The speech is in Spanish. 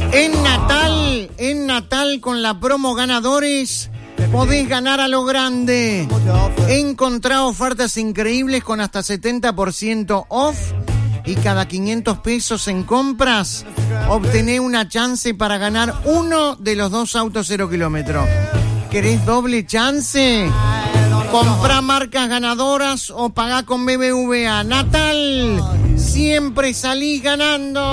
En Natal con la promo ganadores podés ganar a lo grande. Encontrá ofertas increíbles con hasta 70% off y cada 500 pesos en compras obtené una chance para ganar uno de los 2 autos 0 kilómetros. ¿Querés doble chance? Comprá marcas ganadoras o pagá con BBVA. Natal, siempre salís ganando.